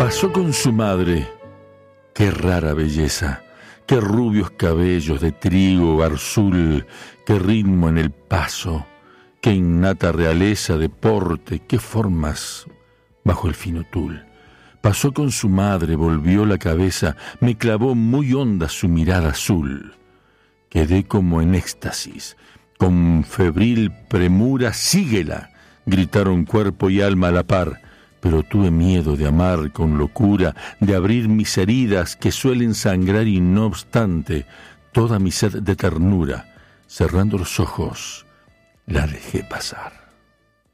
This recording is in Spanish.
Pasó con su madre, qué rara belleza, qué rubios cabellos de trigo garzul, qué ritmo en el paso, qué innata realeza de porte, qué formas bajo el fino tul. Pasó con su madre, volvió la cabeza, me clavó muy honda su mirada azul. Quedé como en éxtasis, con febril premura, síguela, gritaron cuerpo y alma a la par. Pero tuve miedo de amar con locura, de abrir mis heridas que suelen sangrar y no obstante, toda mi sed de ternura, cerrando los ojos, la dejé pasar.